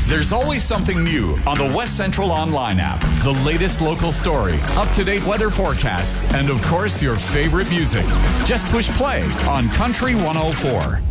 There's always something new on the West Central Online app. The latest local story, up-to-date weather forecasts, and of course your favorite music. Just push play on Country 104.